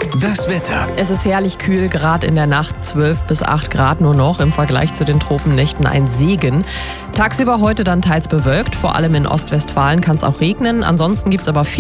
Das Wetter. Es ist herrlich kühl, gerade in der Nacht 12 bis 8 Grad nur noch. Im Vergleich zu den Tropennächten ein Segen. Tagsüber heute dann teils bewölkt, vor allem in Ostwestfalen kann es auch regnen. Ansonsten gibt es aber viel